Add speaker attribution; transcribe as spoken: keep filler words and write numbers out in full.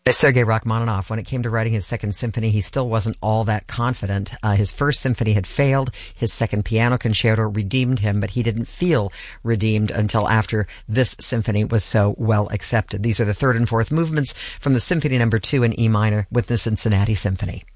Speaker 1: Sergei Rachmaninoff, when it came to writing his second symphony, he still wasn't all that confident. Uh, his first symphony had failed. His second piano concerto redeemed him, but he didn't feel redeemed until after this symphony was so well accepted. These are the third and fourth movements from the Symphony Number Two in E minor with the Cincinnati Symphony.